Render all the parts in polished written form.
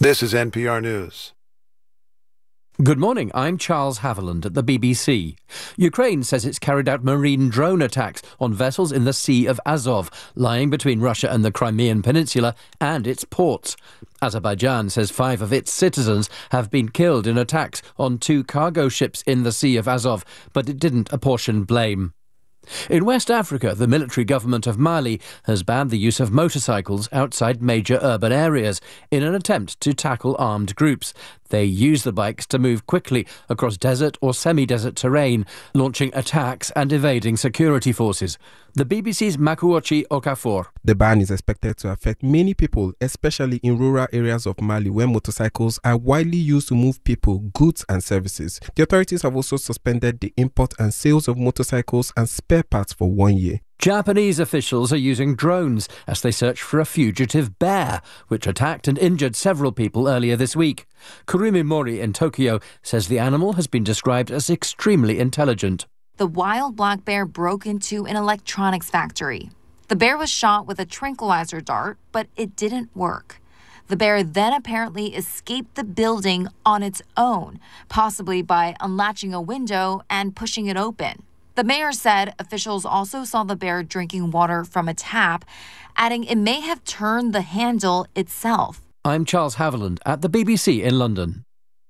This is NPR News. Good morning, I'm Charles Haviland at the BBC. Ukraine says it's carried out marine drone attacks on vessels in the Sea of Azov, lying between Russia and the Crimean Peninsula and its ports. Azerbaijan says 5 of its citizens have been killed in attacks on 2 cargo ships in the Sea of Azov, but it didn't apportion blame. In West Africa, the military government of Mali has banned the use of motorcycles outside major urban areas in an attempt to tackle armed groups. They use the bikes to move quickly across desert or semi-desert terrain, launching attacks and evading security forces. The BBC's Makuochi Okafor. The ban is expected to affect many people, especially in rural areas of Mali where motorcycles are widely used to move people, goods and services. The authorities have also suspended the import and sales of motorcycles and spare parts for 1 year. Japanese officials are using drones as they search for a fugitive bear, which attacked and injured several people earlier this week. Kurumi Mori in Tokyo says the animal has been described as extremely intelligent. The wild black bear broke into an electronics factory. The bear was shot with a tranquilizer dart, but it didn't work. The bear then apparently escaped the building on its own, possibly by unlatching a window and pushing it open. The mayor said officials also saw the bear drinking water from a tap, adding it may have turned the handle itself. I'm Charles Haviland at the BBC in London.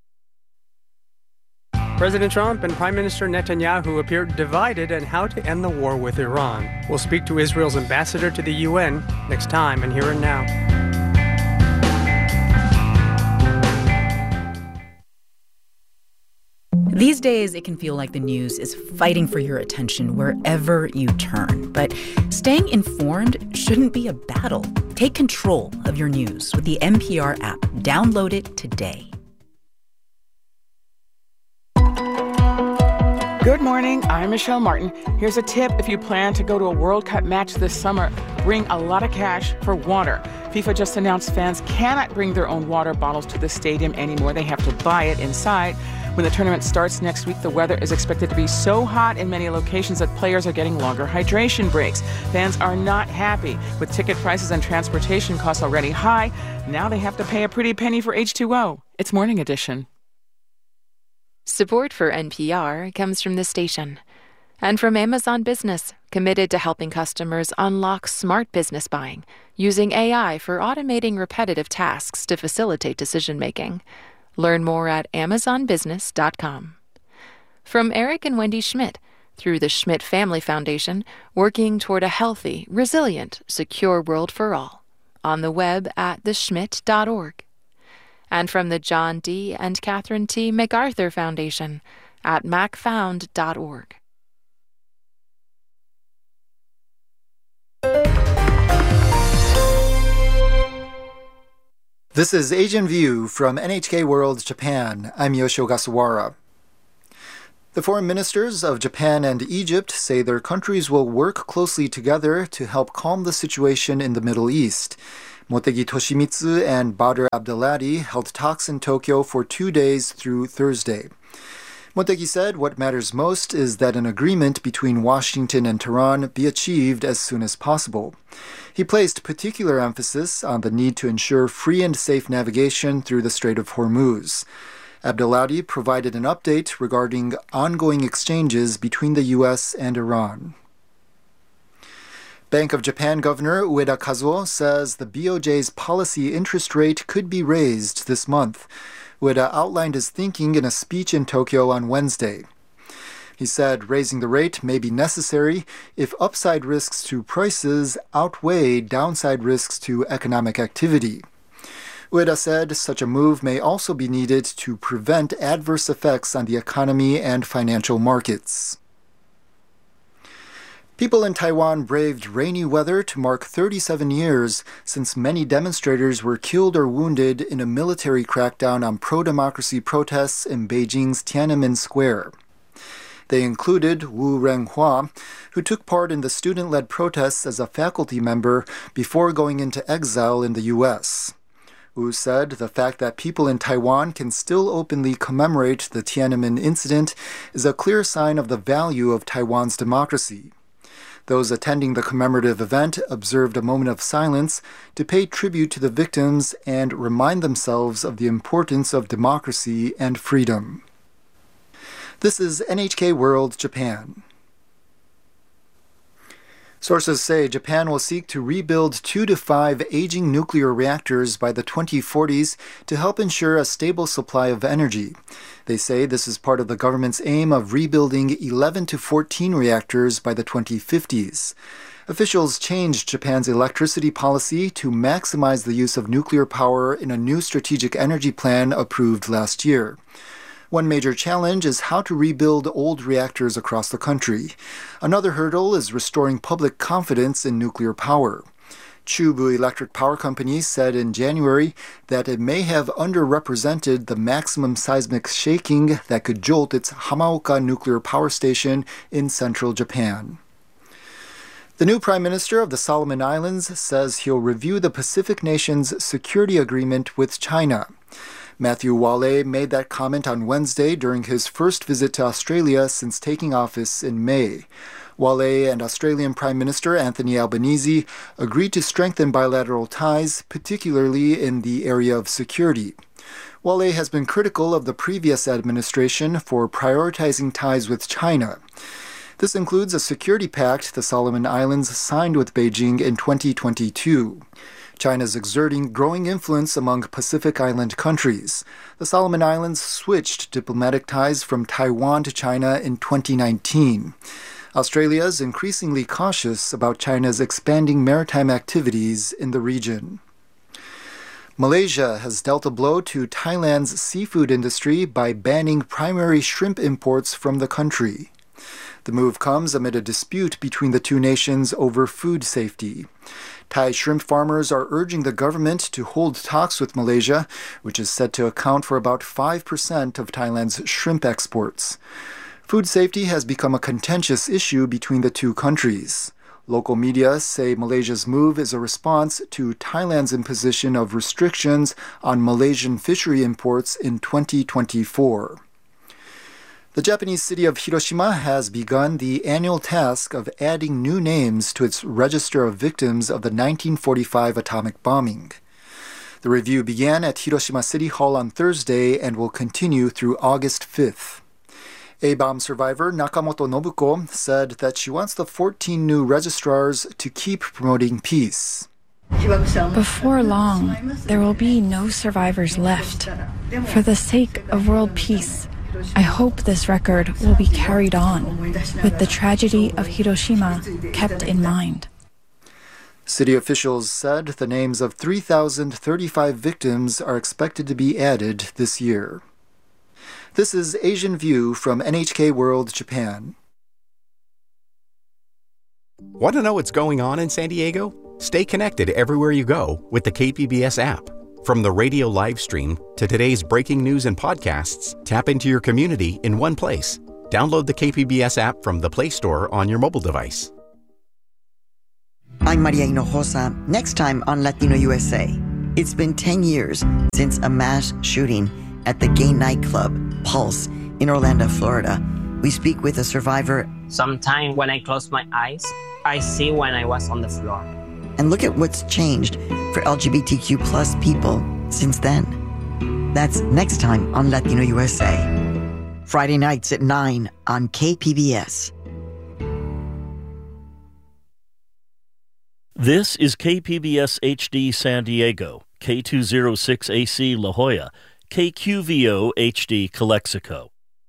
President Trump and Prime Minister Netanyahu appeared divided on how to end the war with Iran. We'll speak to Israel's ambassador to the UN next time in Here and Now. These days, it can feel like the news is fighting for your attention wherever you turn. But staying informed shouldn't be a battle. Take control of your news with the NPR app. Download it today. Good morning, I'm Michelle Martin. Here's a tip if you plan to go to a World Cup match this summer. Bring a lot of cash for water. FIFA just announced fans cannot bring their own water bottles to the stadium anymore. They have to buy it inside. When the tournament starts next week, the weather is expected to be so hot in many locations that players are getting longer hydration breaks. Fans are not happy. With ticket prices and transportation costs already high, now they have to pay a pretty penny for H2O. It's Morning Edition. Support for NPR comes from this station and from Amazon Business, committed to helping customers unlock smart business buying using AI for automating repetitive tasks to facilitate decision-making. Learn more at amazonbusiness.com. From Eric and Wendy Schmidt, through the Schmidt Family Foundation, working toward a healthy, resilient, secure world for all. On the web at theschmidt.org. And from the John D. and Catherine T. MacArthur Foundation at macfound.org. This is Asian View from NHK World Japan. I'm Yoshio Ogasawara. The foreign ministers of Japan and Egypt say their countries will work closely together to help calm the situation in the Middle East. Motegi Toshimitsu and Badr Abdelhadi held talks in Tokyo for 2 days through Thursday. Motegi said what matters most is that an agreement between Washington and Tehran be achieved as soon as possible. He placed particular emphasis on the need to ensure free and safe navigation through the Strait of Hormuz. Abdelhadi provided an update regarding ongoing exchanges between the U.S. and Iran. Bank of Japan Governor Ueda Kazuo says the BOJ's policy interest rate could be raised this month. Ueda outlined his thinking in a speech in Tokyo on Wednesday. He said raising the rate may be necessary if upside risks to prices outweigh downside risks to economic activity. Ueda said such a move may also be needed to prevent adverse effects on the economy and financial markets. People in Taiwan braved rainy weather to mark 37 years since many demonstrators were killed or wounded in a military crackdown on pro-democracy protests in Beijing's Tiananmen Square. They included Wu Renghua, who took part in the student-led protests as a faculty member before going into exile in the U.S. Wu said the fact that people in Taiwan can still openly commemorate the Tiananmen incident is a clear sign of the value of Taiwan's democracy. Those attending the commemorative event observed a moment of silence to pay tribute to the victims and remind themselves of the importance of democracy and freedom. This is NHK World Japan. Sources say Japan will seek to rebuild 2 to 5 aging nuclear reactors by the 2040s to help ensure a stable supply of energy. They say this is part of the government's aim of rebuilding 11 to 14 reactors by the 2050s. Officials changed Japan's electricity policy to maximize the use of nuclear power in a new strategic energy plan approved last year. One major challenge is how to rebuild old reactors across the country. Another hurdle is restoring public confidence in nuclear power. Chubu Electric Power Company said in January that it may have underrepresented the maximum seismic shaking that could jolt its Hamaoka nuclear power station in central Japan. The new Prime Minister of the Solomon Islands says he'll review the Pacific nation's security agreement with China. Matthew Wale made that comment on Wednesday during his first visit to Australia since taking office in May. Wale and Australian Prime Minister Anthony Albanese agreed to strengthen bilateral ties, particularly in the area of security. Wale has been critical of the previous administration for prioritizing ties with China. This includes a security pact the Solomon Islands signed with Beijing in 2022. China is exerting growing influence among Pacific Island countries. The Solomon Islands switched diplomatic ties from Taiwan to China in 2019. Australia is increasingly cautious about China's expanding maritime activities in the region. Malaysia has dealt a blow to Thailand's seafood industry by banning primary shrimp imports from the country. The move comes amid a dispute between the two nations over food safety. Thai shrimp farmers are urging the government to hold talks with Malaysia, which is said to account for about 5% of Thailand's shrimp exports. Food safety has become a contentious issue between the two countries. Local media say Malaysia's move is a response to Thailand's imposition of restrictions on Malaysian fishery imports in 2024. The Japanese city of Hiroshima has begun the annual task of adding new names to its register of victims of the 1945 atomic bombing. The review began at Hiroshima City Hall on Thursday and will continue through August 5th. A-bomb survivor Nakamoto Nobuko said that she wants the 14 new registrars to keep promoting peace. Before long, there will be no survivors left. For the sake of world peace, I hope this record will be carried on, with the tragedy of Hiroshima kept in mind. City officials said the names of 3,035 victims are expected to be added this year. This is Asian View from NHK World Japan. Want to know what's going on in San Diego? Stay connected everywhere you go with the KPBS app. From the radio live stream to today's breaking news and podcasts, tap into your community in one place. Download the KPBS app from the Play Store on your mobile device. I'm Maria Hinojosa. Next time on Latino USA. It's been 10 years since a mass shooting at the gay nightclub Pulse in Orlando, Florida. We speak with a survivor. Sometimes when I close my eyes, I see when I was on the floor. And look at what's changed for LGBTQ plus people since then. That's next time on Latino USA. Friday nights at 9 on KPBS. This is KPBS HD San Diego, K206AC La Jolla, KQVO HD Calexico.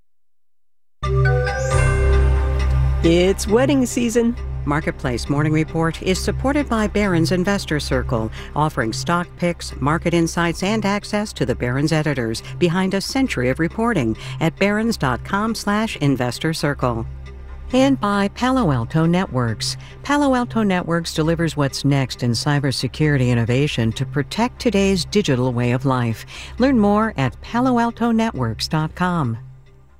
It's wedding season. Marketplace Morning Report is supported by Barron's Investor Circle, offering stock picks, market insights, and access to the Barron's editors behind a century of reporting at barrons.com/investor circle. And by Palo Alto Networks. Palo Alto Networks delivers what's next in cybersecurity innovation to protect today's digital way of life. Learn more at paloaltonetworks.com.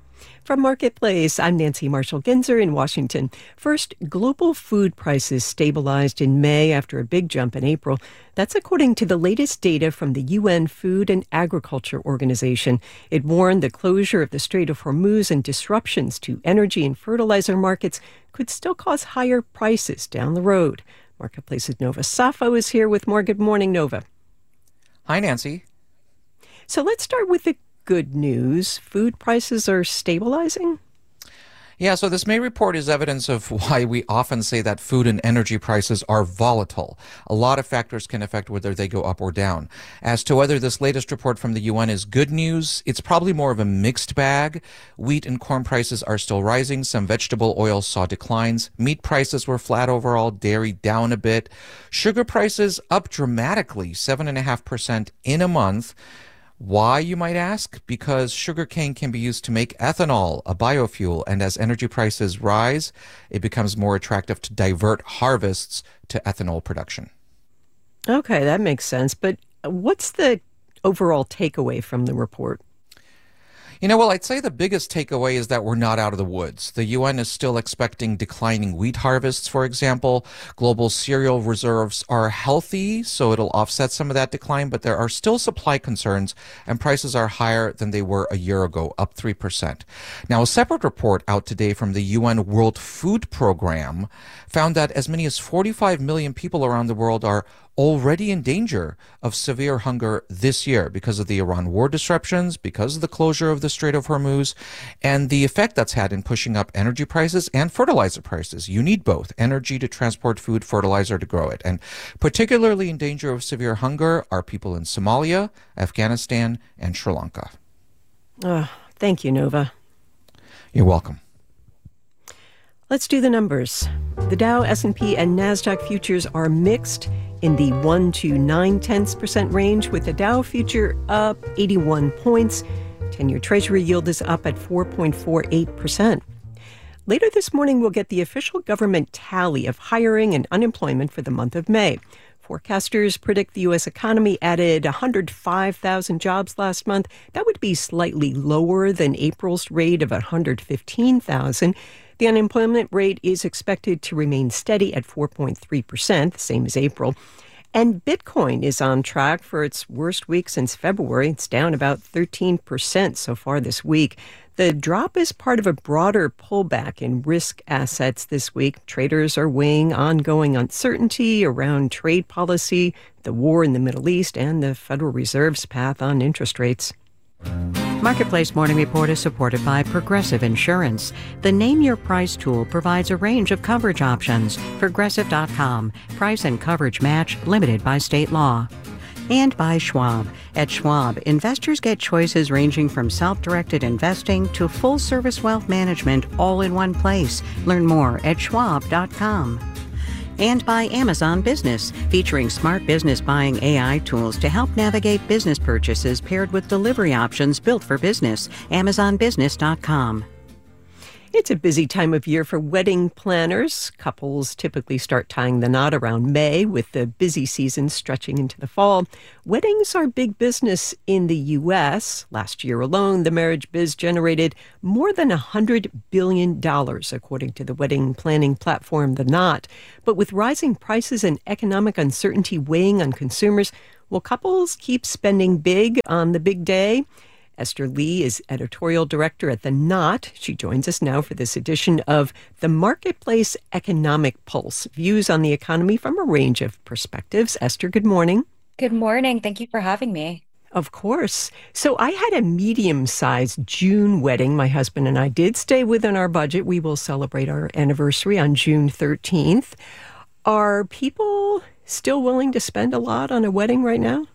from Marketplace. I'm Nancy Marshall-Genzer in Washington. First, global food prices stabilized in May after a big jump in April. That's according to the latest data from the UN Food and Agriculture Organization. It warned the closure of the Strait of Hormuz and disruptions to energy and fertilizer markets could still cause higher prices down the road. Marketplace's Nova Safo is here with more. Good morning, Nova. Hi, Nancy. So let's start with the good news. Food prices are stabilizing? Yeah, so this May report is evidence of why we often say that food and energy prices are volatile. A lot of factors can affect whether they go up or down. As to whether this latest report from the UN is good news, it's probably more of a mixed bag. Wheat and corn prices are still rising. Some vegetable oils saw declines. Meat prices were flat overall, dairy down a bit. Sugar prices up dramatically, 7.5% in a month. Why, you might ask? Because sugarcane can be used to make ethanol, a biofuel, and as energy prices rise, it becomes more attractive to divert harvests to ethanol production. Okay, that makes sense. But what's the overall takeaway from the report? Well, I'd say the biggest takeaway is that we're not out of the woods. The UN is still expecting declining wheat harvests, for example. Global cereal reserves are healthy, so it'll offset some of that decline, but there are still supply concerns, and prices are higher than they were a year ago, up 3%. Now, a separate report out today from the UN World Food Program found that as many as 45 million people around the world are already in danger of severe hunger this year because of the Iran war disruptions, because of the closure of the Strait of Hormuz, and the effect that's had in pushing up energy prices and fertilizer prices. You need both, energy to transport food, fertilizer to grow it. And particularly in danger of severe hunger are people in Somalia, Afghanistan, and Sri Lanka. Thank you, Nova. You're welcome. Let's do the numbers. The Dow, S&P, and NASDAQ futures are mixed in the 1 to 9/10% range, with the Dow future up 81 points. 10-year Treasury yield is up at 4.48%. Later this morning, we'll get the official government tally of hiring and unemployment for the month of May. Forecasters predict the U.S. economy added 105,000 jobs last month. That would be slightly lower than April's rate of 115,000. The unemployment rate is expected to remain steady at 4.3%, the same as April. And Bitcoin is on track for its worst week since February. It's down about 13% so far this week. The drop is part of a broader pullback in risk assets this week. Traders are weighing ongoing uncertainty around trade policy, the war in the Middle East, and the Federal Reserve's path on interest rates. Marketplace Morning Report is supported by Progressive Insurance. The Name Your Price tool provides a range of coverage options. Progressive.com. Price and coverage match limited by state law. And by Schwab. At Schwab, investors get choices ranging from self-directed investing to full-service wealth management all in one place. Learn more at Schwab.com. And by Amazon Business, featuring smart business buying AI tools to help navigate business purchases paired with delivery options built for business. AmazonBusiness.com. It's a busy time of year for wedding planners. Couples typically start tying the knot around May, with the busy season stretching into the fall. Weddings are big business in the U.S. Last year alone, the marriage biz generated more than $100 billion, according to the wedding planning platform The Knot. But with rising prices and economic uncertainty weighing on consumers, will couples keep spending big on the big day? Esther Lee is editorial director at The Knot. She joins us now for this edition of the Marketplace Economic Pulse, views on the economy from a range of perspectives. Esther, good morning. Good morning. Thank you for having me. Of course. So I had a medium-sized June wedding. My husband and I did stay within our budget. We will celebrate our anniversary on June 13th. Are people still willing to spend a lot on a wedding right now?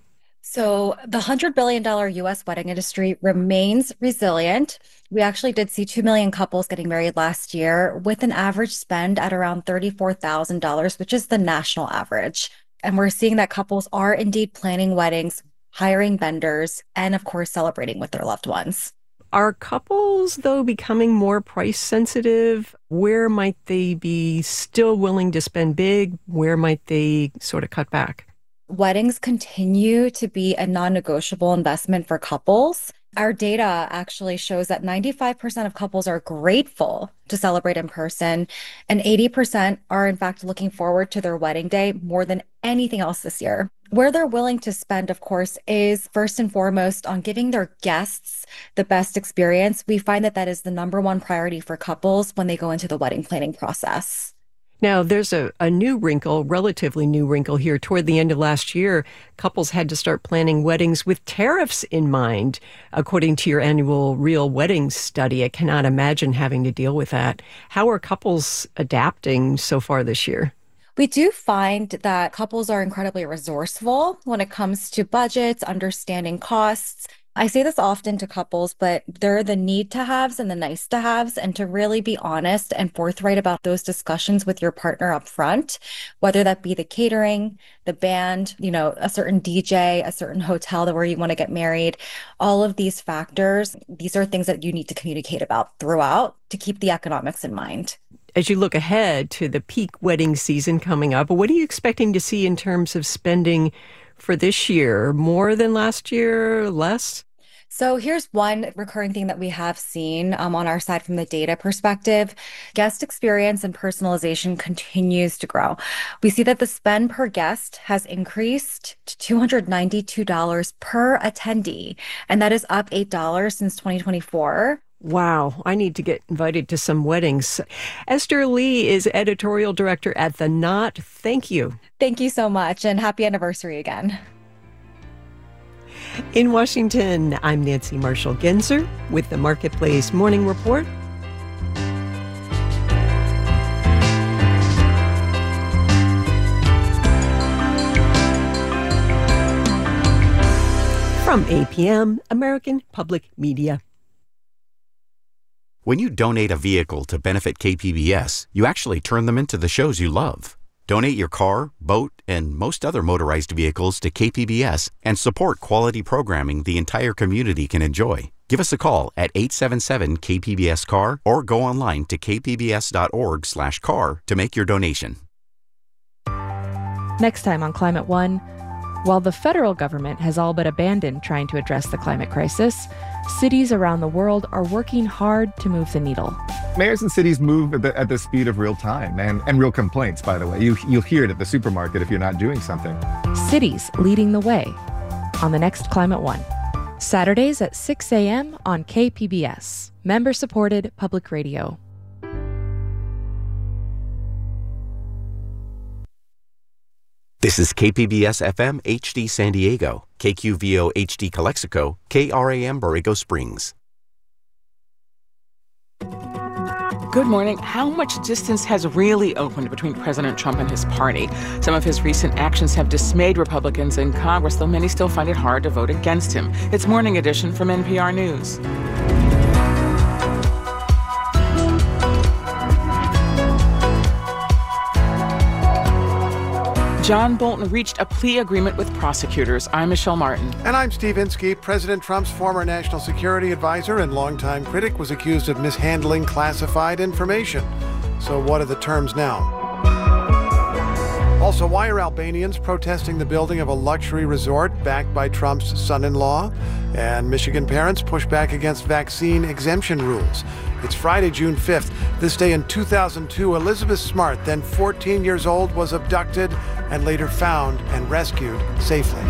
So the $100 billion U.S. wedding industry remains resilient. We actually did see 2 million couples getting married last year, with an average spend at around $34,000, which is the national average. And we're seeing that couples are indeed planning weddings, hiring vendors, and of course, celebrating with their loved ones. Are couples, though, becoming more price sensitive? Where might they be still willing to spend big? Where might they sort of cut back? Weddings continue to be a non-negotiable investment for couples. Our data actually shows that 95% of couples are grateful to celebrate in person, and 80% are, in fact, looking forward to their wedding day more than anything else this year. Where they're willing to spend, of course, is first and foremost on giving their guests the best experience. We find that that is the number one priority for couples when they go into the wedding planning process. Now, there's a new wrinkle, relatively new wrinkle here. Toward the end of last year, couples had to start planning weddings with tariffs in mind. According to your annual Real Weddings study, I cannot imagine having to deal with that. How are couples adapting so far this year? We do find that couples are incredibly resourceful when it comes to budgets, understanding costs. I say this often to couples, but there are the need to haves and the nice to haves, and to really be honest and forthright about those discussions with your partner up front, whether that be the catering, the band, a certain DJ, a certain hotel where you want to get married, all of these factors. These are things that you need to communicate about throughout to keep the economics in mind. As you look ahead to the peak wedding season coming up, what are you expecting to see in terms of spending for this year? More than last year? Less? So here's one recurring thing that we have seen on our side from the data perspective. Guest experience and personalization continues to grow. We see that the spend per guest has increased to $292 per attendee, and that is up $8 since 2024. Wow, I need to get invited to some weddings. Esther Lee is editorial director at The Knot. Thank you. Thank you so much, and happy anniversary again. In Washington, I'm Nancy Marshall-Genzer with the Marketplace Morning Report. From APM, American Public Media. When you donate a vehicle to benefit KPBS, you actually turn them into the shows you love. Donate your car, boat, and most other motorized vehicles to KPBS and support quality programming the entire community can enjoy. Give us a call at 877-KPBS-CAR or go online to kpbs.org/car to make your donation. Next time on Climate One, while the federal government has all but abandoned trying to address the climate crisis, cities around the world are working hard to move the needle. Mayors and cities move at the speed of real time and real complaints, by the way. You'll hear it at the supermarket if you're not doing something. Cities leading the way on the next Climate One. Saturdays at 6 a.m. on KPBS, member-supported public radio. This is KPBS FM HD San Diego, KQVO HD Calexico, KRAM Borrego Springs. Good morning. How much distance has really opened between President Trump and his party? Some of his recent actions have dismayed Republicans in Congress, though many still find it hard to vote against him. It's Morning Edition from NPR News. John Bolton reached a plea agreement with prosecutors. I'm Michelle Martin. And I'm Steve Inskeep. President Trump's former national security advisor and longtime critic was accused of mishandling classified information. So what are the terms now? Also, why are Albanians protesting the building of a luxury resort backed by Trump's son-in-law? And Michigan parents push back against vaccine exemption rules. It's Friday, June 5th. This day in 2002, Elizabeth Smart, then 14 years old, was abducted and later found and rescued safely.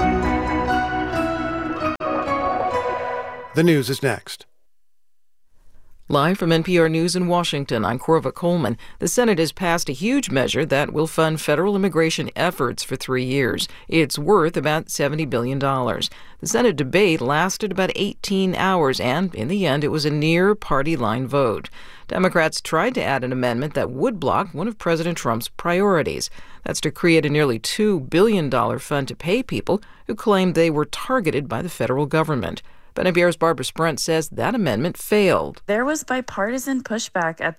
The news is next. Live from NPR News in Washington, I'm Corva Coleman. The Senate has passed a huge measure that will fund federal immigration efforts for 3 years. It's worth about $70 billion. The Senate debate lasted about 18 hours, and in the end, it was a near party line vote. Democrats tried to add an amendment that would block one of President Trump's priorities. That's to create a nearly $2 billion fund to pay people who claim they were targeted by the federal government. But NPR's Barbara Sprent says that amendment failed. There was bipartisan pushback at that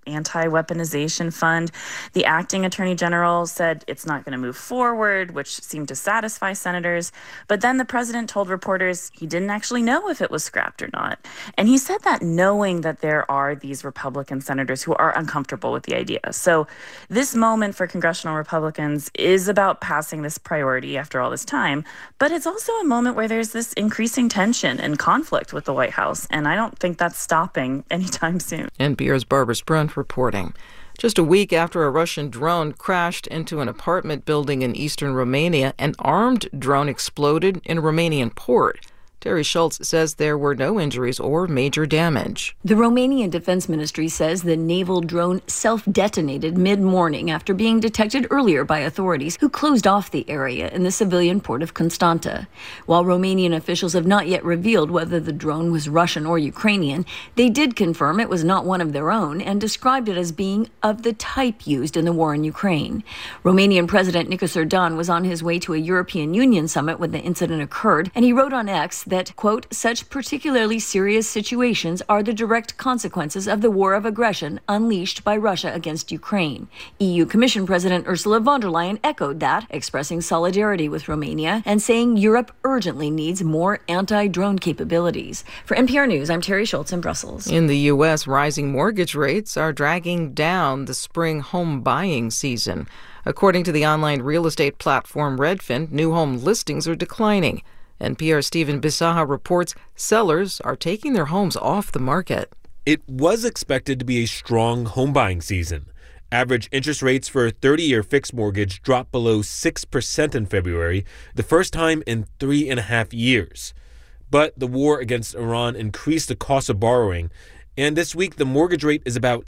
anti-weaponization fund. The acting attorney general said it's not going to move forward, which seemed to satisfy senators. But then the president told reporters he didn't actually know if it was scrapped or not. And he said that knowing that there are these Republican senators who are uncomfortable with the idea. So this moment for congressional Republicans is about passing this priority after all this time. But it's also a moment where there's this increasing tension and conflict with the White House. And I don't think that's stopping anytime soon. NPR's Barbara Sprunt reporting. Just a week after a Russian drone crashed into an apartment building in eastern Romania, an armed drone exploded in a Romanian port. Terry Schultz says there were no injuries or major damage. The Romanian Defense Ministry says the naval drone self-detonated mid-morning after being detected earlier by authorities who closed off the area in the civilian port of Constanta. While Romanian officials have not yet revealed whether the drone was Russian or Ukrainian, they did confirm it was not one of their own and described it as being of the type used in the war in Ukraine. Romanian President Nicos Erdogan was on his way to a European Union summit when the incident occurred, and he wrote on X that, quote, such particularly serious situations are the direct consequences of the war of aggression unleashed by Russia against Ukraine. EU Commission President Ursula von der Leyen echoed that, expressing solidarity with Romania and saying Europe urgently needs more anti-drone capabilities. For NPR News, I'm Terry Schultz in Brussels. In the U.S., rising mortgage rates are dragging down the spring home buying season. According to the online real estate platform Redfin, new home listings are declining. NPR's Stephen Bisaha reports sellers are taking their homes off the market. It was expected to be a strong home buying season. Average interest rates for a 30-year fixed mortgage dropped below 6% in February, the first time in 3.5 years. But the war against Iran increased the cost of borrowing, and this week the mortgage rate is about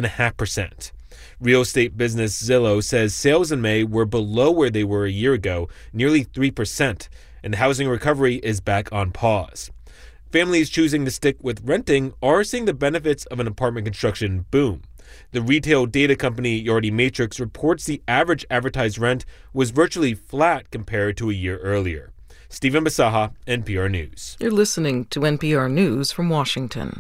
6.5%. Real estate business Zillow says sales in May were below where they were a year ago, nearly 3%. And housing recovery is back on pause. Families choosing to stick with renting are seeing the benefits of an apartment construction boom. The retail data company Yardi Matrix reports the average advertised rent was virtually flat compared to a year earlier. Stephen Bisaha, NPR News. You're listening to NPR News from Washington.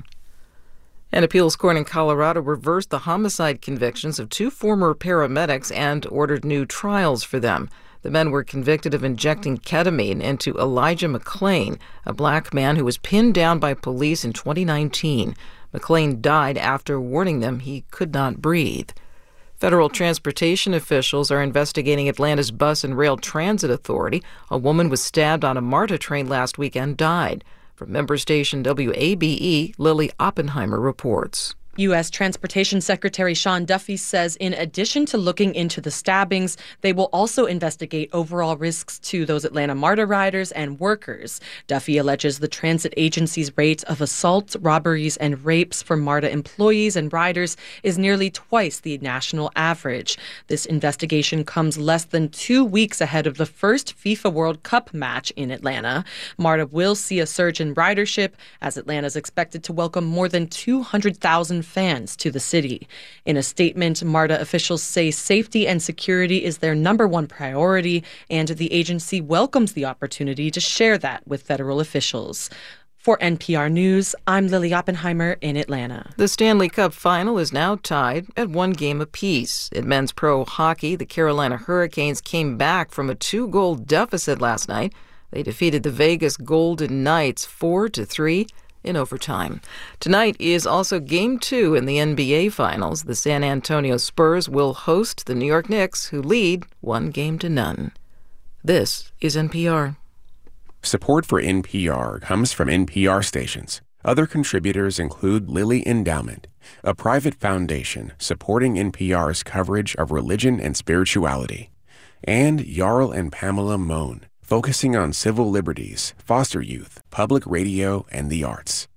An appeals court in Colorado reversed the homicide convictions of 2 former paramedics and ordered new trials for them. The men were convicted of injecting ketamine into Elijah McClain, a black man who was pinned down by police in 2019. McClain died after warning them he could not breathe. Federal transportation officials are investigating Atlanta's Bus and Rail Transit Authority. A woman was stabbed on a MARTA train last week and died. From member station WABE, Lily Oppenheimer reports. U.S. Transportation Secretary Sean Duffy says in addition to looking into the stabbings, they will also investigate overall risks to those Atlanta MARTA riders and workers. Duffy alleges the transit agency's rate of assaults, robberies, and rapes for MARTA employees and riders is nearly twice the national average. This investigation comes less than 2 weeks ahead of the first FIFA World Cup match in Atlanta. MARTA will see a surge in ridership as Atlanta is expected to welcome more than 200,000 fans to the city. In a statement, MARTA officials say safety and security is their number one priority, and the agency welcomes the opportunity to share that with federal officials. For NPR News, I'm Lily Oppenheimer in Atlanta. The Stanley Cup final is now tied at 1 game apiece. In men's pro hockey, the Carolina Hurricanes came back from a 2-goal deficit last night. They defeated the Vegas Golden Knights 4-3. in overtime. Tonight is also Game 2 in the NBA Finals. The San Antonio Spurs will host the New York Knicks, who lead 1-0. This is NPR. Support for NPR comes from NPR stations. Other contributors include Lilly Endowment, a private foundation supporting NPR's coverage of religion and spirituality, and Jarl and Pamela Mohn, focusing on civil liberties, foster youth, public radio, and the arts.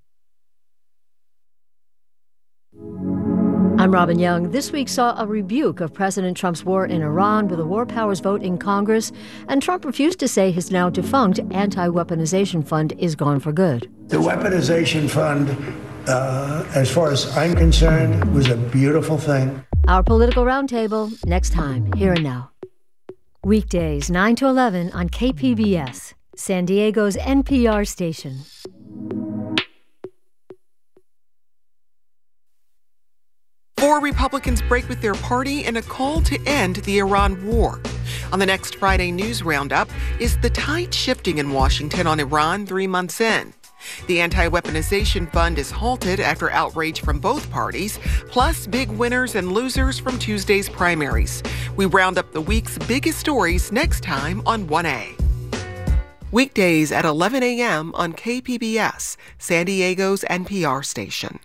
I'm Robin Young. This week saw a rebuke of President Trump's war in Iran with a war powers vote in Congress, and Trump refused to say his now defunct anti-weaponization fund is gone for good. The weaponization fund, as far as I'm concerned, was a beautiful thing. Our political roundtable, next time, here and now. Weekdays, 9 to 11 on KPBS, San Diego's NPR station. For Republicans break with their party in a call to end the Iran war. On the next Friday News Roundup, is the tide shifting in Washington on Iran 3 months in? The anti-weaponization fund is halted after outrage from both parties, plus big winners and losers from Tuesday's primaries. We round up the week's biggest stories next time on 1A. Weekdays at 11 a.m. on KPBS, San Diego's NPR station.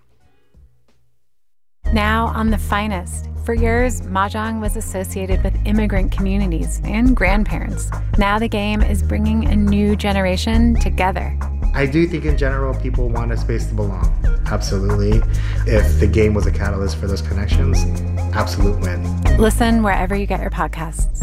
Now on The Finest. For years, Mahjong was associated with immigrant communities and grandparents. Now the game is bringing a new generation together. I do think in general people want a space to belong. Absolutely. If the game was a catalyst for those connections, absolute win. Listen wherever you get your podcasts.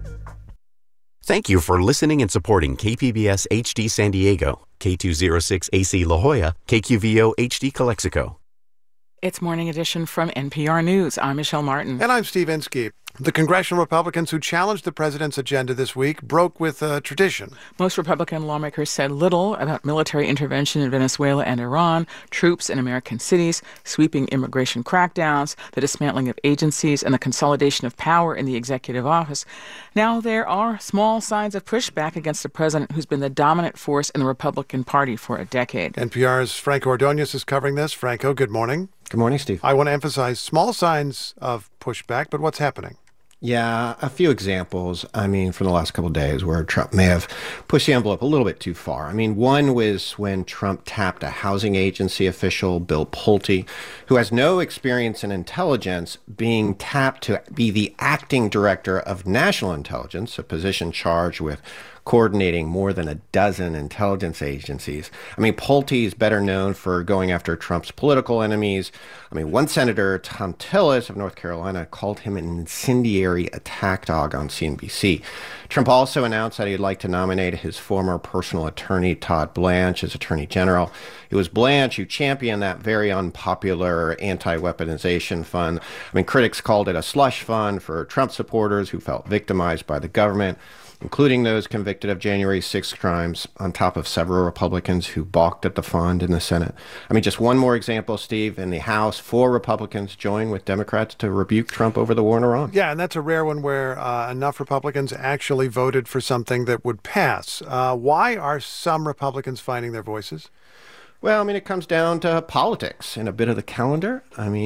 Thank you for listening and supporting KPBS HD San Diego, K206 AC La Jolla, KQVO HD Calexico. It's Morning Edition from NPR News. I'm Michelle Martin. And I'm Steve Inskeep. The congressional Republicans who challenged the president's agenda this week broke with a tradition. Most Republican lawmakers said little about military intervention in Venezuela and Iran, troops in American cities, sweeping immigration crackdowns, the dismantling of agencies, and the consolidation of power in the executive office. Now there are small signs of pushback against the president who's been the dominant force in the Republican Party for a decade. NPR's Franco Ordonez is covering this. Franco, good morning. Good morning, Steve. I want to emphasize small signs of pushback, but what's happening? Yeah, a few examples, from the last couple of days where Trump may have pushed the envelope a little bit too far. One was when Trump tapped a housing agency official, Bill Pulte, who has no experience in intelligence, being tapped to be the acting director of national intelligence, a position charged with coordinating more than a dozen intelligence agencies. Pulte is better known for going after Trump's political enemies. One senator, Tom Tillis of North Carolina, called him an incendiary attack dog on CNBC. Trump also announced that he'd like to nominate his former personal attorney, Todd Blanche, as attorney general. It was Blanche who championed that very unpopular anti-weaponization fund. Critics called it a slush fund for Trump supporters who felt victimized by the government, including those convicted of January 6th crimes, on top of several Republicans who balked at the fund in the Senate. Just one more example, Steve. In the House, 4 Republicans joined with Democrats to rebuke Trump over the war in Iran. Yeah, and that's a rare one where enough Republicans actually voted for something that would pass. Why are some Republicans finding their voices? Well, it comes down to politics and a bit of the calendar.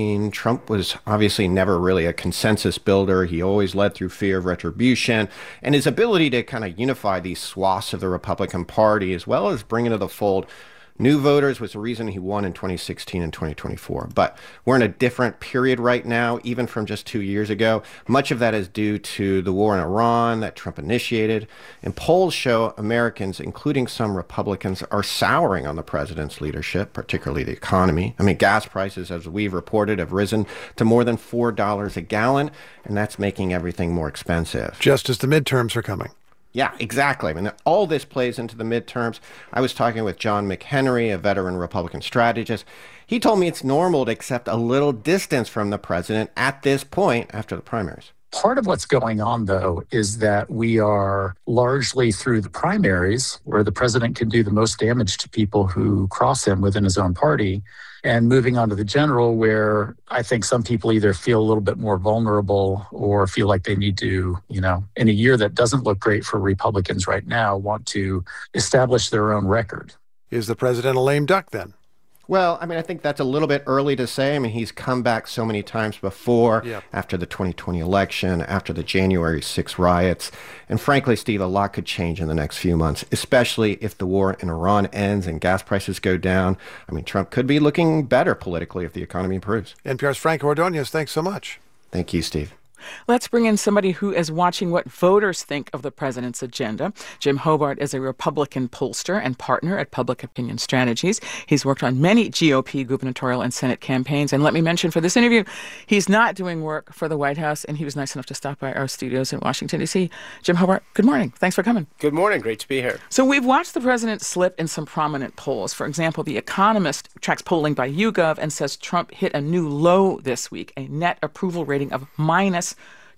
Trump was obviously never really a consensus builder. He always led through fear of retribution. And his ability to kind of unify these swaths of the Republican Party, as well as bring into the fold new voters, was the reason he won in 2016 and 2024. But we're in a different period right now, even from just 2 years ago. Much of that is due to the war in Iran that Trump initiated. And polls show Americans, including some Republicans, are souring on the president's leadership, particularly the economy. Gas prices, as we've reported, have risen to more than $4 a gallon, and that's making everything more expensive. Just as the midterms are coming. Yeah, exactly. All this plays into the midterms. I was talking with John McHenry, a veteran Republican strategist. He told me it's normal to accept a little distance from the president at this point after the primaries. Part of what's going on, though, is that we are largely through the primaries, where the president can do the most damage to people who cross him within his own party, and moving on to the general, where I think some people either feel a little bit more vulnerable or feel like they need to, in a year that doesn't look great for Republicans right now, want to establish their own record. Is the president a lame duck then? Well, I think that's a little bit early to say. He's come back so many times before, after the 2020 election, after the January 6 riots. And frankly, Steve, a lot could change in the next few months, especially if the war in Iran ends and gas prices go down. Trump could be looking better politically if the economy improves. NPR's Franco Ordonez, thanks so much. Thank you, Steve. Let's bring in somebody who is watching what voters think of the president's agenda. Jim Hobart is a Republican pollster and partner at Public Opinion Strategies. He's worked on many GOP gubernatorial and Senate campaigns. And let me mention for this interview, he's not doing work for the White House, and he was nice enough to stop by our studios in Washington, D.C. Jim Hobart, good morning. Thanks for coming. Good morning. Great to be here. So we've watched the president slip in some prominent polls. For example, The Economist tracks polling by YouGov and says Trump hit a new low this week, a net approval rating of minus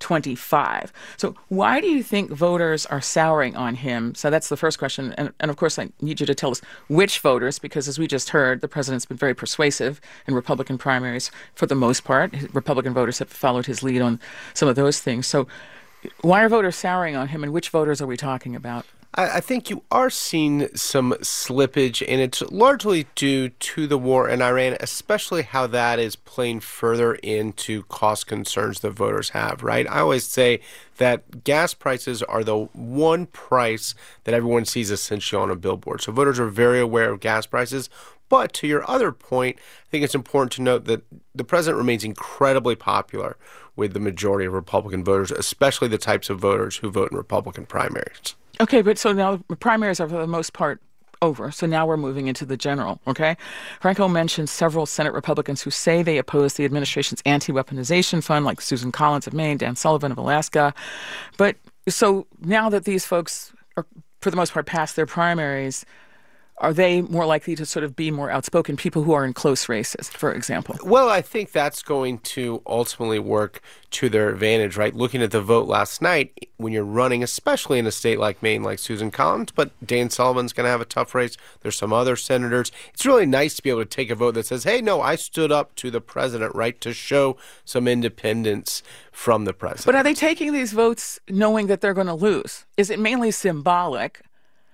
25. So why do you think voters are souring on him? So that's the first question. And of course, I need you to tell us which voters, because as we just heard, the president's been very persuasive in Republican primaries for the most part. Republican voters have followed his lead on some of those things. So why are voters souring on him, and which voters are we talking about? I think you are seeing some slippage, and it's largely due to the war in Iran, especially how that is playing further into cost concerns that voters have, right? I always say that gas prices are the one price that everyone sees essentially on a billboard. So voters are very aware of gas prices. But to your other point, I think it's important to note that the president remains incredibly popular with the majority of Republican voters, especially the types of voters who vote in Republican primaries. Okay, but so now the primaries are for the most part over. So now we're moving into the general, okay? Franco mentioned several Senate Republicans who say they oppose the administration's anti-weaponization fund, like Susan Collins of Maine, Dan Sullivan of Alaska. But so now that these folks are, for the most part, past their primaries, are they more likely to sort of be more outspoken, people who are in close races, for example? Well, I think that's going to ultimately work to their advantage, right? Looking at the vote last night, when you're running, especially in a state like Maine, like Susan Collins, but Dan Sullivan's going to have a tough race. There's some other senators. It's really nice to be able to take a vote that says, hey, no, I stood up to the president, right, to show some independence from the president. But are they taking these votes knowing that they're going to lose? Is it mainly symbolic?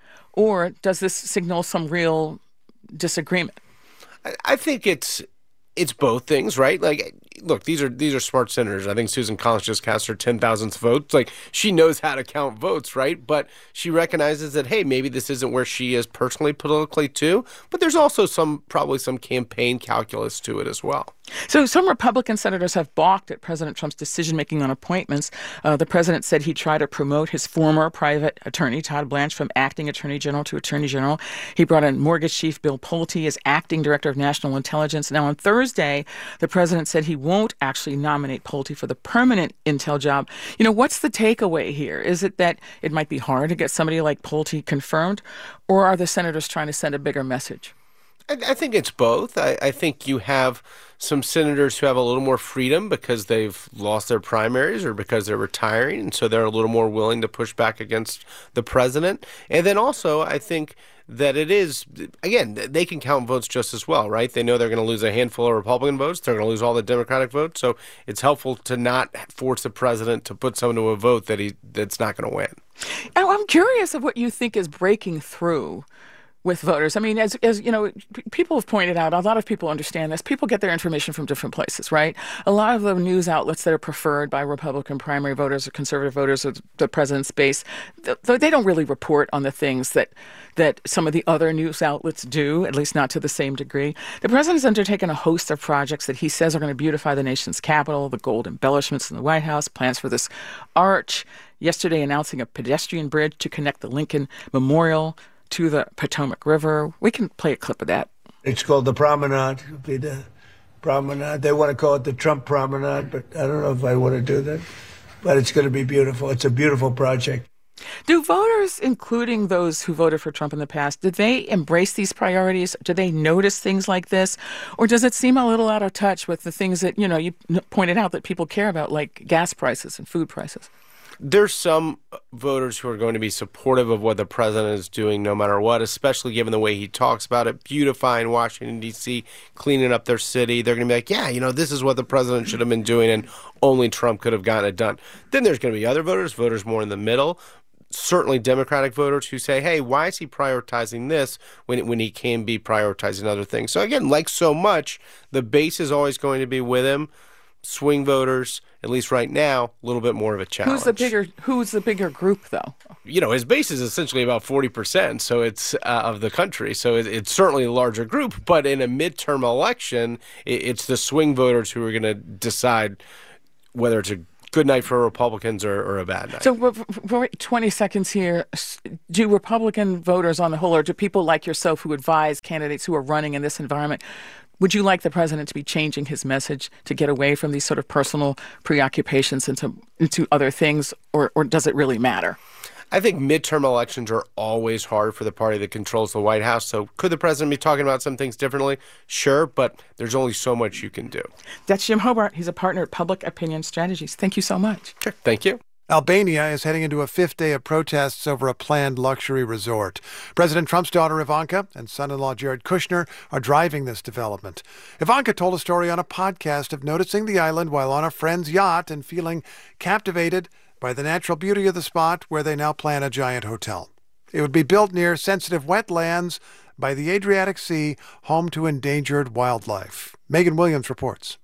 Or does this signal some real disagreement? I think it's both things, right? Like, look, these are smart senators. I think Susan Collins just cast her 10,000th vote. Like, she knows how to count votes, right? But she recognizes that, hey, maybe this isn't where she is personally, politically, too. But there's also probably some campaign calculus to it as well. So some Republican senators have balked at President Trump's decision-making on appointments. The president said he'd try to promote his former private attorney, Todd Blanche, from acting attorney general to attorney general. He brought in mortgage chief Bill Pulte as acting director of national intelligence. Now, on Thursday, the president said he won't actually nominate Pulte for the permanent intel job. You know, what's the takeaway here? Is it that it might be hard to get somebody like Pulte confirmed, or are the senators trying to send a bigger message? I think it's both. I think you have some senators who have a little more freedom because they've lost their primaries or because they're retiring, and so they're a little more willing to push back against the president. And then also, I think that it is, again, they can count votes just as well, right? They know they're going to lose a handful of Republican votes. They're going to lose all the Democratic votes. So it's helpful to not force the president to put someone to a vote that's not going to win. Now, I'm curious of what you think is breaking through with voters. I mean, as you know, people have pointed out, a lot of people understand this. People get their information from different places, right? A lot of the news outlets that are preferred by Republican primary voters or conservative voters or the president's base, they don't really report on the things that some of the other news outlets do, at least not to the same degree. The president's undertaken a host of projects that he says are going to beautify the nation's capital, the gold embellishments in the White House, plans for this arch, yesterday announcing a pedestrian bridge to connect the Lincoln Memorial to the Potomac River. We can play a clip of that. It's called the Promenade. It'll be the Promenade. They want to call it the Trump Promenade, but I don't know if I want to do that. But it's going to be beautiful. It's a beautiful project. Do voters, including those who voted for Trump in the past, did they embrace these priorities? Do they notice things like this? Or does it seem a little out of touch with the things that, you know, you pointed out that people care about, like gas prices and food prices? There's some voters who are going to be supportive of what the president is doing no matter what, especially given the way he talks about it, beautifying Washington, D.C., cleaning up their city. They're going to be like, yeah, you know, this is what the president should have been doing, and only Trump could have gotten it done. Then there's going to be other voters more in the middle, certainly Democratic voters who say, hey, why is he prioritizing this when he can be prioritizing other things? So again, like so much, the base is always going to be with him. Swing voters, at least right now, a little bit more of a challenge. Who's the bigger group, though? You know, his base is essentially about 40%, so it's of the country. So it's certainly a larger group. But in a midterm election, it's the swing voters who are going to decide whether it's a good night for Republicans or a bad night. So for 20 seconds here, do Republican voters on the whole, or do people like yourself who advise candidates who are running in this environment, would you like the president to be changing his message to get away from these sort of personal preoccupations into other things, or does it really matter? I think midterm elections are always hard for the party that controls the White House. So could the president be talking about some things differently? Sure, but there's only so much you can do. That's Jim Hobart. He's a partner at Public Opinion Strategies. Thank you so much. Sure. Thank you. Albania is heading into a fifth day of protests over a planned luxury resort. President Trump's daughter Ivanka and son-in-law Jared Kushner are driving this development. Ivanka told a story on a podcast of noticing the island while on a friend's yacht and feeling captivated by the natural beauty of the spot where they now plan a giant hotel. It would be built near sensitive wetlands by the Adriatic Sea, home to endangered wildlife. Megan Williams reports.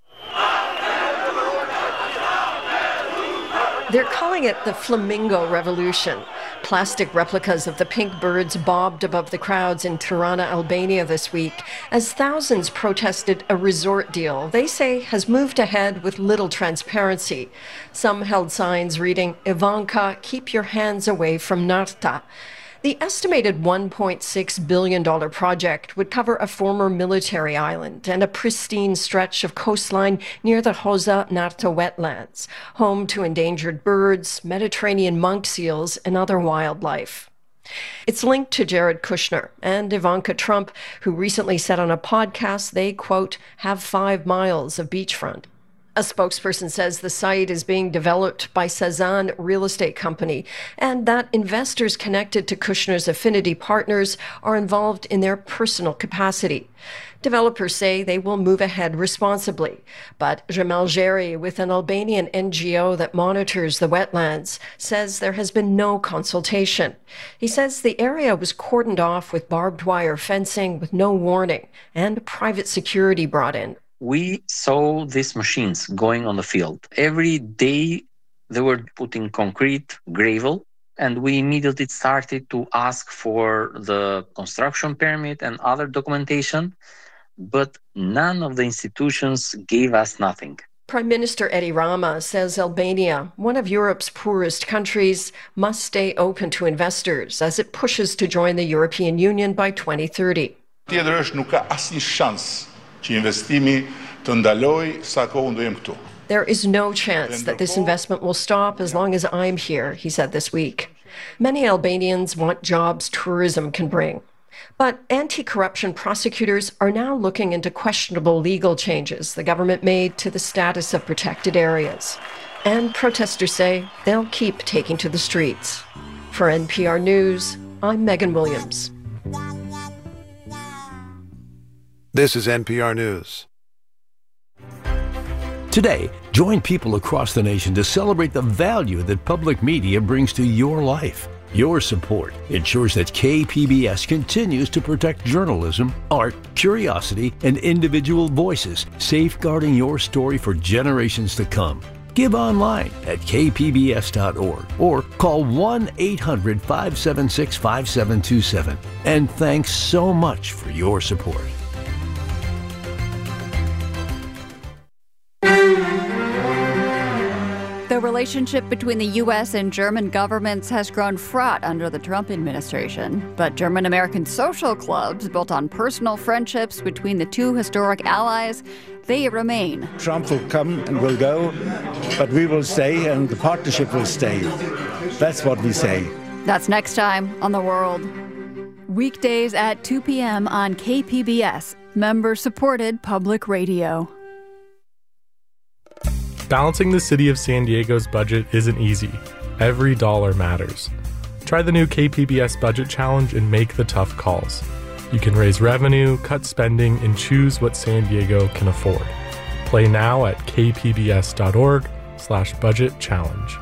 They're calling it the Flamingo Revolution. Plastic replicas of the pink birds bobbed above the crowds in Tirana, Albania this week as thousands protested a resort deal they say has moved ahead with little transparency. Some held signs reading, "Ivanka, keep your hands away from Narta." The estimated $1.6 billion project would cover a former military island and a pristine stretch of coastline near the Hoza Narta wetlands, home to endangered birds, Mediterranean monk seals, and other wildlife. It's linked to Jared Kushner and Ivanka Trump, who recently said on a podcast they, quote, have 5 miles of beachfront. A spokesperson says the site is being developed by Cezanne Real Estate Company and that investors connected to Kushner's affinity partners are involved in their personal capacity. Developers say they will move ahead responsibly, but Jamal Geri, with an Albanian NGO that monitors the wetlands, says there has been no consultation. He says the area was cordoned off with barbed wire fencing with no warning and private security brought in. We saw these machines going on the field. Every day they were putting concrete, gravel, and we immediately started to ask for the construction permit and other documentation, but none of the institutions gave us nothing. Prime Minister Edi Rama says Albania, one of Europe's poorest countries, must stay open to investors as it pushes to join the European Union by 2030. Tjetër është nuk ka asnjë shans që investimi të ndalojë sa kohë do jem këtu. There is no chance that this investment will stop as long as I'm here, he said this week. Many Albanians want jobs tourism can bring. But anti-corruption prosecutors are now looking into questionable legal changes the government made to the status of protected areas. And protesters say they'll keep taking to the streets. For NPR News, I'm Megan Williams. This is NPR News. Today, join people across the nation to celebrate the value that public media brings to your life. Your support ensures that KPBS continues to protect journalism, art, curiosity, and individual voices, safeguarding your story for generations to come. Give online at kpbs.org or call 1-800-576-5727. And thanks so much for your support. The relationship between the U.S. and German governments has grown fraught under the Trump administration. But German-American social clubs, built on personal friendships between the two historic allies, they remain. Trump will come and will go, but we will stay and the partnership will stay. That's what we say. That's next time on The World. Weekdays at 2 p.m. on KPBS, member-supported public radio. Balancing the city of San Diego's budget isn't easy. Every dollar matters. Try the new KPBS Budget Challenge and make the tough calls. You can raise revenue, cut spending, and choose what San Diego can afford. Play now at kpbs.org/budget challenge.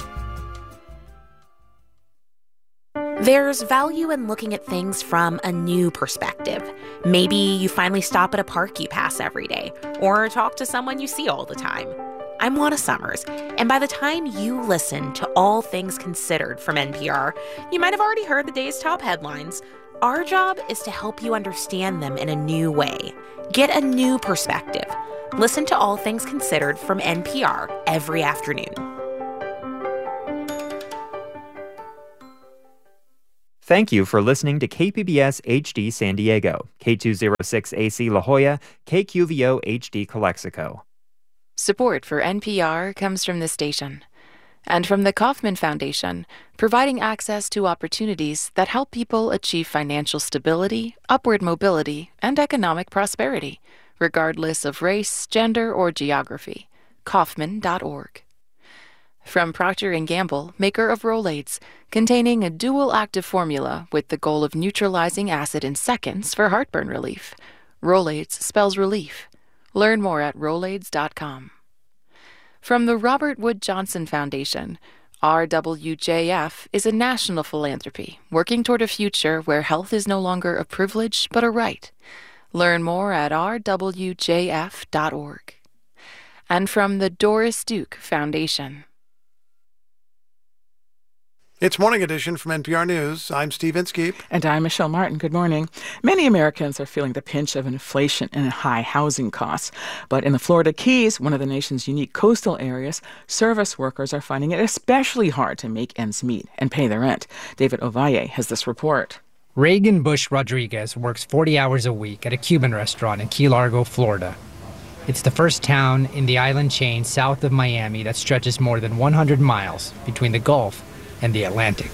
There's value in looking at things from a new perspective. Maybe you finally stop at a park you pass every day, or talk to someone you see all the time. I'm Juana Summers, and by the time you listen to All Things Considered from NPR, you might have already heard the day's top headlines. Our job is to help you understand them in a new way. Get a new perspective. Listen to All Things Considered from NPR every afternoon. Thank you for listening to KPBS HD San Diego, K206AC La Jolla, KQVO HD Calexico. Support for NPR comes from the station And from the Kauffman Foundation, providing access to opportunities that help people achieve financial stability, upward mobility, and economic prosperity, regardless of race, gender, or geography. Kauffman.org. From Procter & Gamble, maker of Rolaids, containing a dual active formula with the goal of neutralizing acid in seconds for heartburn relief. Rolaids spells relief. Learn more at Rolaids.com. From the Robert Wood Johnson Foundation, RWJF is a national philanthropy working toward a future where health is no longer a privilege but a right. Learn more at rwjf.org. And from the Doris Duke Foundation. It's Morning Edition from NPR News. I'm Steve Inskeep. And I'm Michelle Martin. Good morning. Many Americans are feeling the pinch of inflation and high housing costs. But in the Florida Keys, one of the nation's unique coastal areas, service workers are finding it especially hard to make ends meet and pay their rent. David Ovalle has this report. Reagan Bush Rodriguez works 40 hours a week at a Cuban restaurant in Key Largo, Florida. It's the first town in the island chain south of Miami that stretches more than 100 miles between the Gulf and the Atlantic.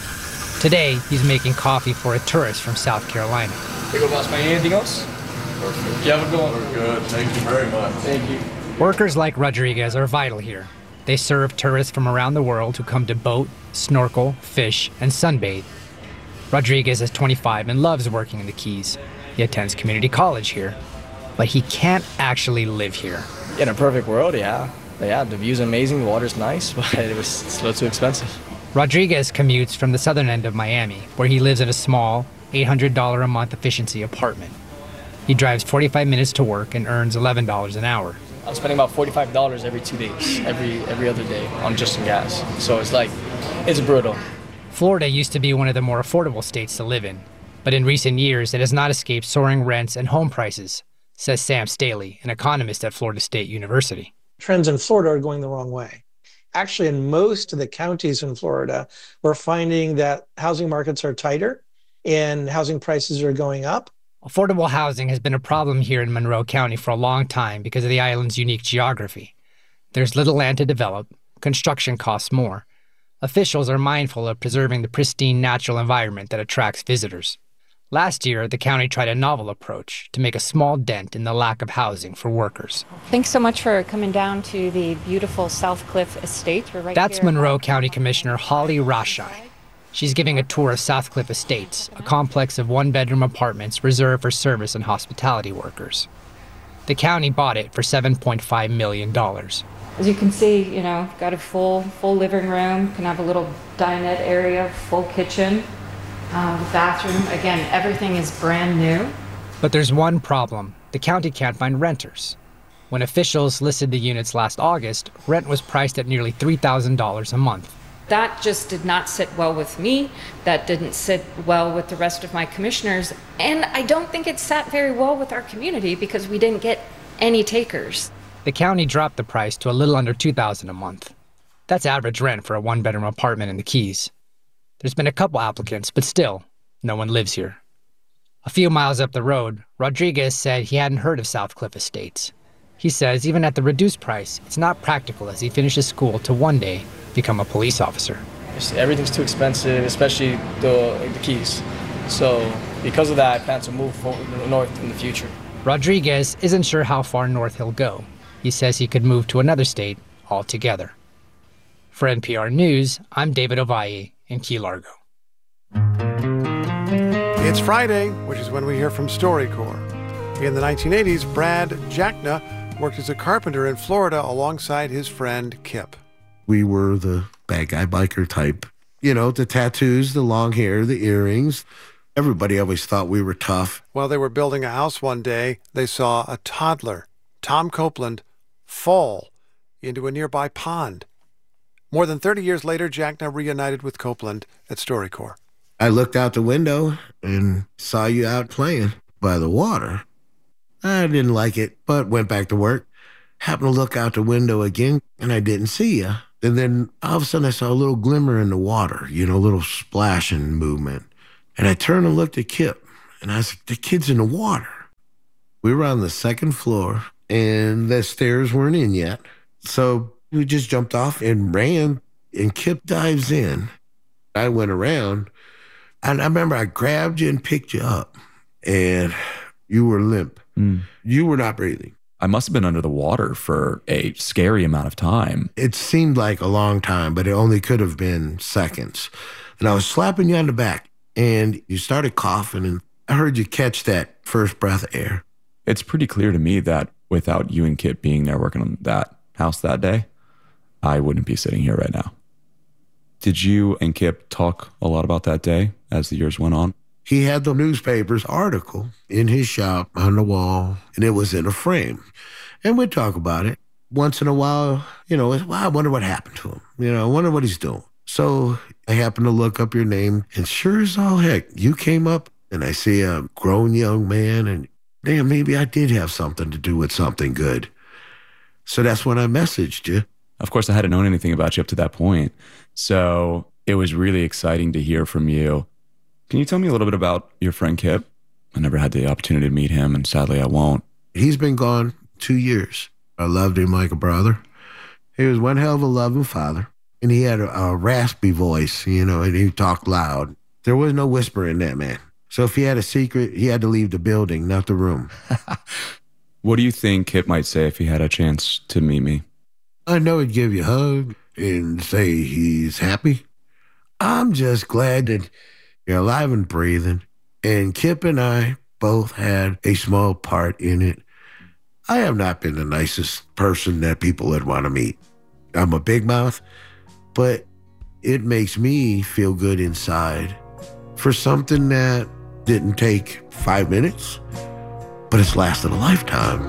Today, he's making coffee for a tourist from South Carolina. Hey, boss, man, anything else? Perfect. You have it going? We're good. Thank you very much. Thank you. Workers like Rodriguez are vital here. They serve tourists from around the world who come to boat, snorkel, fish, and sunbathe. Rodriguez is 25 and loves working in the Keys. He attends community college here, but he can't actually live here. In a perfect world, yeah. Yeah, the view's amazing, the water's nice, but it's a little too expensive. Rodriguez commutes from the southern end of Miami, where he lives in a small, $800 a month efficiency apartment. He drives 45 minutes to work and earns $11 an hour. I'm spending about $45 every 2 days, every other day on just some gas. So it's brutal. Florida used to be one of the more affordable states to live in, but in recent years it has not escaped soaring rents and home prices, says Sam Staley, an economist at Florida State University. Trends in Florida are going the wrong way. Actually, in most of the counties in Florida, we're finding that housing markets are tighter and housing prices are going up. Affordable housing has been a problem here in Monroe County for a long time because of the island's unique geography. There's little land to develop, construction costs more. Officials are mindful of preserving the pristine natural environment that attracts visitors. Last year, the county tried a novel approach to make a small dent in the lack of housing for workers. Thanks so much for coming down to the beautiful South Cliff Estate. We're right That's here. Monroe County Commissioner Holly Rashai. She's giving a tour of South Cliff Estates, a complex of one-bedroom apartments reserved for service and hospitality workers. The county bought it for $7.5 million. As you can see, got a full living room, can have a little dinette area, full kitchen. Bathroom, again, everything is brand new. But there's one problem. The county can't find renters. When officials listed the units last August, rent was priced at nearly $3,000 a month. That just did not sit well with me. That didn't sit well with the rest of my commissioners. And I don't think it sat very well with our community because we didn't get any takers. The county dropped the price to a little under $2,000 a month. That's average rent for a one-bedroom apartment in the Keys. There's been a couple applicants, but still, no one lives here. A few miles up the road, Rodriguez said he hadn't heard of South Cliff Estates. He says even at the reduced price, it's not practical as he finishes school to one day become a police officer. Everything's too expensive, especially the Keys. So because of that, I plan to move north in the future. Rodriguez isn't sure how far north he'll go. He says he could move to another state altogether. For NPR News, I'm David Ovalle in Key Largo. It's Friday, which is when we hear from StoryCorps. In the 1980s, Brad Jackna worked as a carpenter in Florida alongside his friend Kip. We were the bad guy biker type. The tattoos, the long hair, the earrings. Everybody always thought we were tough. While they were building a house one day, they saw a toddler, Tom Copeland, fall into a nearby pond. More than 30 years later, Jackna reunited with Copeland at StoryCorps. I looked out the window and saw you out playing by the water. I didn't like it, but went back to work. Happened to look out the window again, and I didn't see you. And then all of a sudden I saw a little glimmer in the water, a little splashing movement. And I turned and looked at Kip, and I said, the kid's in the water. We were on the second floor, and the stairs weren't in yet. So we just jumped off and ran. And Kip dives in. I went around, and I remember I grabbed you and picked you up, and you were limp. You were not breathing. I must have been under the water for a scary amount of time. It seemed like a long time, but it only could have been seconds. And I was slapping you on the back, and you started coughing, and I heard you catch that first breath of air. It's pretty clear to me that without you and Kip being there working on that house that day, I wouldn't be sitting here right now. Did you and Kip talk a lot about that day as the years went on? He had the newspaper's article in his shop on the wall, and it was in a frame. And we'd talk about it. Once in a while, I wonder what happened to him. I wonder what he's doing. So I happened to look up your name, and sure as all heck, you came up, and I see a grown young man, and damn, maybe I did have something to do with something good. So that's when I messaged you. Of course, I hadn't known anything about you up to that point. So it was really exciting to hear from you. Can you tell me a little bit about your friend Kip? I never had the opportunity to meet him, and sadly I won't. He's been gone 2 years. I loved him like a brother. He was one hell of a loving father. And he had a raspy voice, and he talked loud. There was no whisper in that man. So if he had a secret, he had to leave the building, not the room. What do you think Kip might say if he had a chance to meet me? I know he'd give you a hug and say he's happy. I'm just glad that you're alive and breathing. And Kip and I both had a small part in it. I have not been the nicest person that people would want to meet. I'm a big mouth, but it makes me feel good inside for something that didn't take 5 minutes, but it's lasted a lifetime.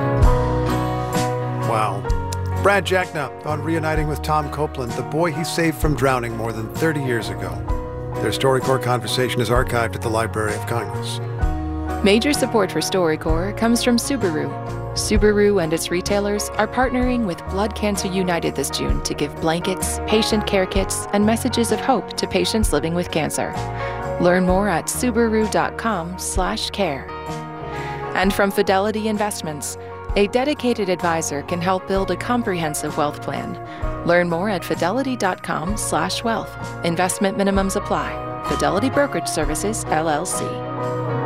Wow. Brad Jacknup on reuniting with Tom Copeland, the boy he saved from drowning more than 30 years ago. Their StoryCorps conversation is archived at the Library of Congress. Major support for StoryCorps comes from Subaru. Subaru and its retailers are partnering with Blood Cancer United this June to give blankets, patient care kits, and messages of hope to patients living with cancer. Learn more at subaru.com/care. And from Fidelity Investments, a dedicated advisor can help build a comprehensive wealth plan. Learn more at fidelity.com/wealth. Investment minimums apply. Fidelity Brokerage Services, LLC.